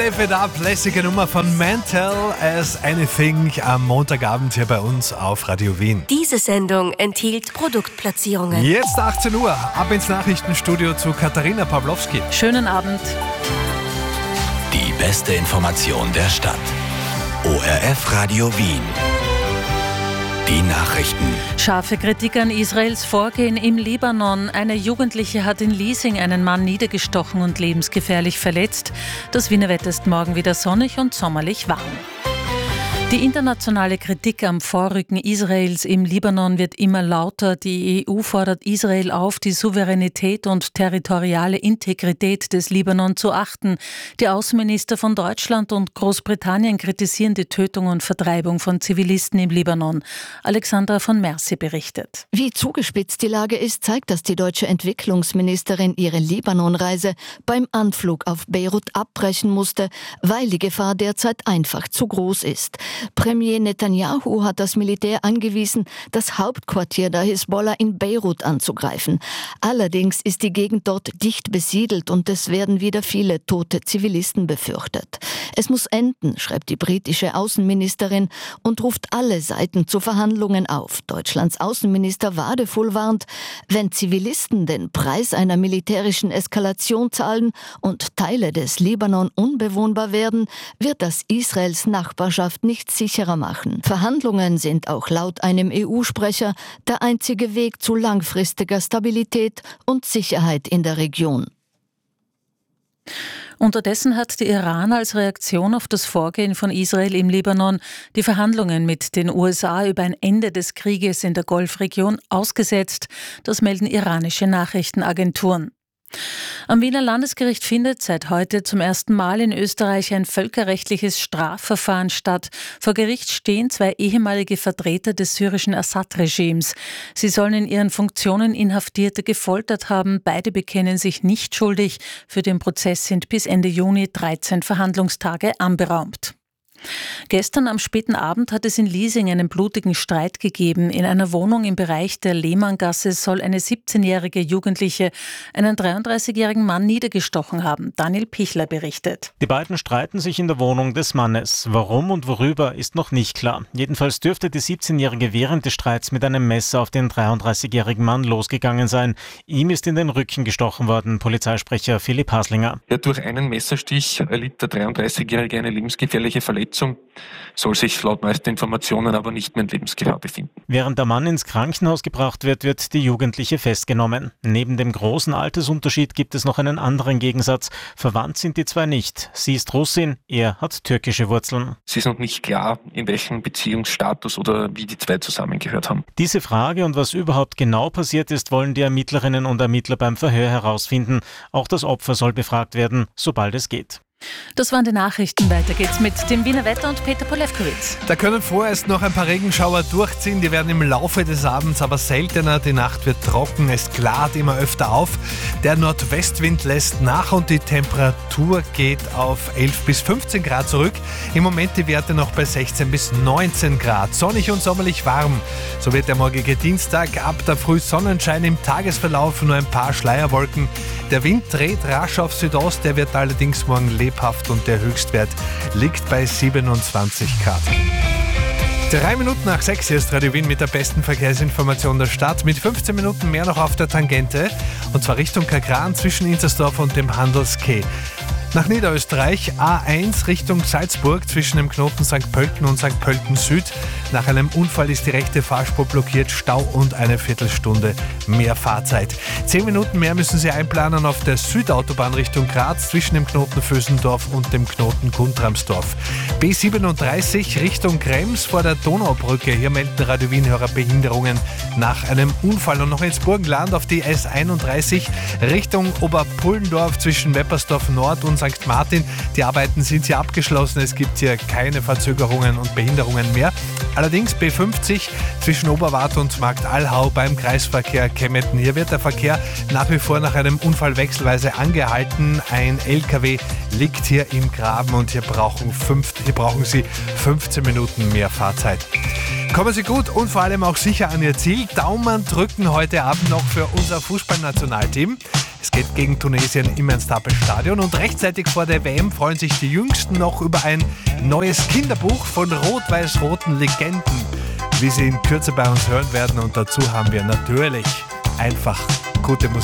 Live It Up, lässige Nummer von Mental as Anything am Montagabend hier bei uns auf Radio Wien. Diese Sendung enthielt Produktplatzierungen. Jetzt 18 Uhr, ab ins Nachrichtenstudio zu Katharina Pawlowski. Schönen Abend. Die beste Information der Stadt. ORF Radio Wien. Die Nachrichten. Scharfe Kritik an Israels Vorgehen im Libanon. Eine Jugendliche hat in Liesing einen Mann niedergestochen und lebensgefährlich verletzt. Das Wiener Wetter ist morgen wieder sonnig und sommerlich warm. Die internationale Kritik am Vorrücken Israels im Libanon wird immer lauter. Die EU fordert Israel auf, die Souveränität und territoriale Integrität des Libanon zu achten. Die Außenminister von Deutschland und Großbritannien kritisieren die Tötung und Vertreibung von Zivilisten im Libanon. Alexandra von Mercy berichtet. Wie zugespitzt die Lage ist, zeigt, dass die deutsche Entwicklungsministerin ihre Libanonreise beim Anflug auf Beirut abbrechen musste, weil die Gefahr derzeit einfach zu groß ist. Premier Netanyahu hat das Militär angewiesen, das Hauptquartier der Hisbollah in Beirut anzugreifen. Allerdings ist die Gegend dort dicht besiedelt und es werden wieder viele tote Zivilisten befürchtet. Es muss enden, schreibt die britische Außenministerin und ruft alle Seiten zu Verhandlungen auf. Deutschlands Außenminister Wadefull warnt, wenn Zivilisten den Preis einer militärischen Eskalation zahlen und Teile des Libanon unbewohnbar werden, wird das Israels Nachbarschaft nicht sicherer machen. Verhandlungen sind auch laut einem EU-Sprecher der einzige Weg zu langfristiger Stabilität und Sicherheit in der Region. Unterdessen hat der Iran als Reaktion auf das Vorgehen von Israel im Libanon die Verhandlungen mit den USA über ein Ende des Krieges in der Golfregion ausgesetzt. Das melden iranische Nachrichtenagenturen. Am Wiener Landesgericht findet seit heute zum ersten Mal in Österreich ein völkerrechtliches Strafverfahren statt. Vor Gericht stehen 2 ehemalige Vertreter des syrischen Assad-Regimes. Sie sollen in ihren Funktionen Inhaftierte gefoltert haben. Beide bekennen sich nicht schuldig. Für den Prozess sind bis Ende Juni 13 Verhandlungstage anberaumt. Gestern am späten Abend hat es in Liesing einen blutigen Streit gegeben. In einer Wohnung im Bereich der Lehmanngasse soll eine 17-jährige Jugendliche einen 33-jährigen Mann niedergestochen haben. Daniel Pichler berichtet. Die beiden streiten sich in der Wohnung des Mannes. Warum und worüber ist noch nicht klar. Jedenfalls dürfte die 17-jährige während des Streits mit einem Messer auf den 33-jährigen Mann losgegangen sein. Ihm ist in den Rücken gestochen worden, Polizeisprecher Philipp Haslinger. Ja, durch einen Messerstich erlitt der 33-jährige eine lebensgefährliche Verletzung, soll sich laut meisten Informationen aber nicht mehr in Lebensgefahr befinden. Während der Mann ins Krankenhaus gebracht wird, wird die Jugendliche festgenommen. Neben dem großen Altersunterschied gibt es noch einen anderen Gegensatz. Verwandt sind die zwei nicht. Sie ist Russin, er hat türkische Wurzeln. Es ist noch nicht klar, in welchem Beziehungsstatus oder wie die zwei zusammengehört haben. Diese Frage und was überhaupt genau passiert ist, wollen die Ermittlerinnen und Ermittler beim Verhör herausfinden. Auch das Opfer soll befragt werden, sobald es geht. Das waren die Nachrichten. Weiter geht's mit dem Wiener Wetter und Peter Polewkowitz. Da können vorerst noch ein paar Regenschauer durchziehen. Die werden im Laufe des Abends aber seltener. Die Nacht wird trocken, es klart immer öfter auf. Der Nordwestwind lässt nach und die Temperatur geht auf 11 bis 15 Grad zurück. Im Moment die Werte noch bei 16 bis 19 Grad. Sonnig und sommerlich warm. So wird der morgige Dienstag. Ab der Früh Sonnenschein, im Tagesverlauf nur ein paar Schleierwolken. Der Wind dreht rasch auf Südost. Der wird allerdings morgen lebhaft und der Höchstwert liegt bei 27 Grad. 3 Minuten nach 6 hier ist Radio Wien mit der besten Verkehrsinformation der Stadt. Mit 15 Minuten mehr noch auf der Tangente. Und zwar Richtung Kagran zwischen Inzersdorf und dem Handels-Quai. Nach Niederösterreich A1 Richtung Salzburg zwischen dem Knoten St. Pölten und St. Pölten Süd. Nach einem Unfall ist die rechte Fahrspur blockiert, Stau und eine Viertelstunde mehr Fahrzeit. 10 Minuten mehr müssen Sie einplanen auf der Südautobahn Richtung Graz zwischen dem Knoten Vösendorf und dem Knoten Guntramsdorf. B37 Richtung Krems vor der Donaubrücke. Hier melden Radio Wien-Hörer Behinderungen nach einem Unfall. Und noch ins Burgenland auf die S31 Richtung Oberpullendorf zwischen Weppersdorf Nord und St. Martin. Die Arbeiten sind hier abgeschlossen. Es gibt hier keine Verzögerungen und Behinderungen mehr. Allerdings B50 zwischen Oberwart und Marktallhau beim Kreisverkehr Kemmetten. Hier wird der Verkehr nach wie vor nach einem Unfall wechselweise angehalten. Ein LKW liegt hier im Graben und hier brauchen Sie 15 Minuten mehr Fahrzeit. Kommen Sie gut und vor allem auch sicher an Ihr Ziel. Daumen drücken heute Abend noch für unser Fußballnationalteam. Es geht gegen Tunesien im Ernst-Happel-Stadion und rechtzeitig vor der WM freuen sich die Jüngsten noch über ein neues Kinderbuch von rot-weiß-roten Legenden, wie sie in Kürze bei uns hören werden. Und dazu haben wir natürlich einfach gute Musik.